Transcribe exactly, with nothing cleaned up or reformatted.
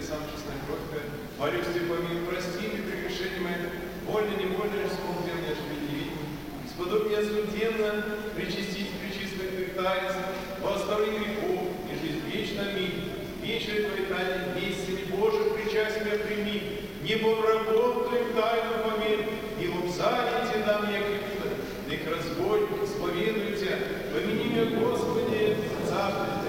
сам честной кровью, молюсь Тебе, помилуй, прости мне прегрешения мои, вольно, невольно, лишь вспомнил, я же не видно. Сподобь меня суденно причастить пречистых Твоих таинств, во оставлении грехов и жизнь вечная. Аминь. Вечеры Твои тайны, вместе Божьих причастия прими, небом работаю тайну померь, и в обзанете дам я крепко, их разбойник, исповедуйте, помяни меня, Господи, Царь